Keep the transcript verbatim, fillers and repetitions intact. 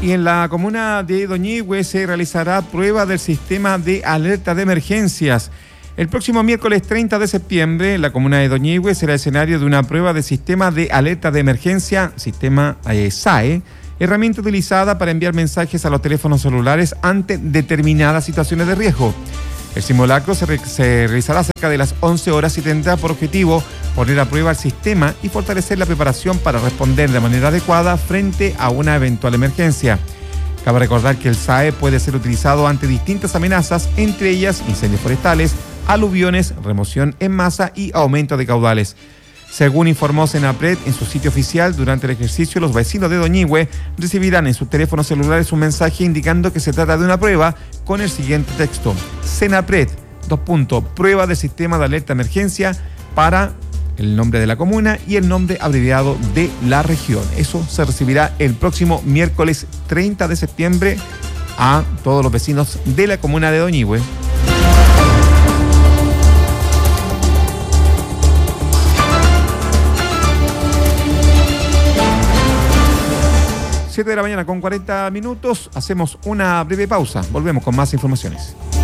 Y en la comuna de Doñihue se realizará prueba del sistema de alerta de emergencias. El próximo miércoles treinta de septiembre, la comuna de Doñihue será escenario de una prueba de sistema de alerta de emergencia, sistema eh, S A E, herramienta utilizada para enviar mensajes a los teléfonos celulares ante determinadas situaciones de riesgo. El simulacro se, re- se realizará cerca de las once horas y tendrá por objetivo poner a prueba el sistema y fortalecer la preparación para responder de manera adecuada frente a una eventual emergencia. Cabe recordar que el S A E puede ser utilizado ante distintas amenazas, entre ellas incendios forestales, aluviones, remoción en masa y aumento de caudales. Según informó Senapred en su sitio oficial, durante el ejercicio los vecinos de Doñihue recibirán en sus teléfonos celulares un mensaje indicando que se trata de una prueba con el siguiente texto: Senapred, dos puntos, prueba del sistema de alerta emergencia para el nombre de la comuna y el nombre abreviado de la región. Eso se recibirá el próximo miércoles treinta de septiembre a todos los vecinos de la comuna de Doñihue. siete de la mañana con cuarenta minutos. Hacemos una breve pausa. Volvemos con más informaciones.